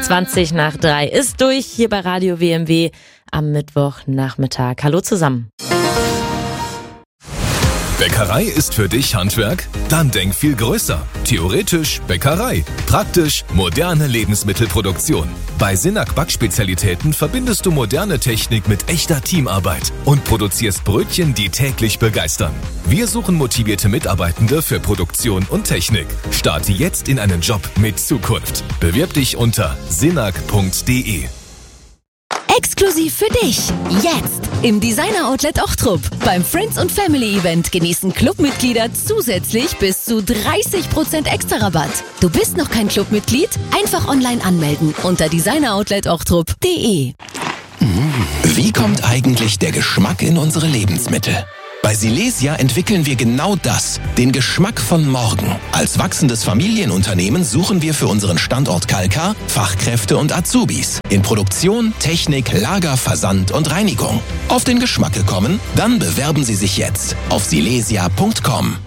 20:20 ist durch hier bei Radio WMW am Mittwochnachmittag. Hallo zusammen. Bäckerei ist für dich Handwerk? Dann denk viel größer. Theoretisch Bäckerei, praktisch moderne Lebensmittelproduktion. Bei Sinak Backspezialitäten verbindest du moderne Technik mit echter Teamarbeit und produzierst Brötchen, die täglich begeistern. Wir suchen motivierte Mitarbeitende für Produktion und Technik. Starte jetzt in einen Job mit Zukunft. Bewirb dich unter sinak.de. Exklusiv für dich. Jetzt im Designer Outlet Ochtrup. Beim Friends und Family Event genießen Clubmitglieder zusätzlich bis zu 30% extra Rabatt. Du bist noch kein Clubmitglied? Einfach online anmelden unter designeroutlet-ochtrup.de. Wie kommt eigentlich der Geschmack in unsere Lebensmittel? Bei Silesia entwickeln wir genau das, den Geschmack von morgen. Als wachsendes Familienunternehmen suchen wir für unseren Standort Kalkar Fachkräfte und Azubis in Produktion, Technik, Lager, Versand und Reinigung. Auf den Geschmack gekommen? Dann bewerben Sie sich jetzt auf silesia.com.